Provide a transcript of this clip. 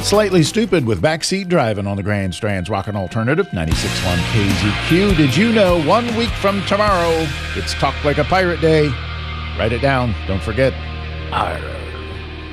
Slightly Stupid with Backseat Driving on the Grand Strand's Rockin' Alternative, 96.1 KZQ. Did you know 1 week from tomorrow, it's Talk Like a Pirate Day? Write it down. Don't forget. Arr.